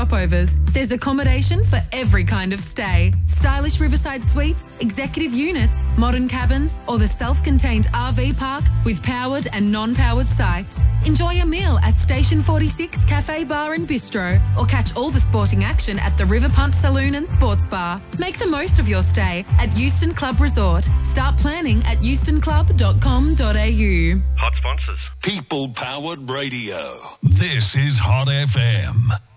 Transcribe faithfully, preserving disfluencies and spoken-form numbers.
stopovers. There's accommodation for every kind of stay. Stylish riverside suites, executive units, modern cabins, or the self-contained R V park with powered and non-powered sites. Enjoy a meal at Station forty-six Cafe Bar and Bistro, or catch all the sporting action at the River Punt Saloon and Sports Bar. Make the most of your stay at Euston Club Resort. Start planning at euston club dot com dot a u. Hot sponsors. People-powered radio. This is Hot F M.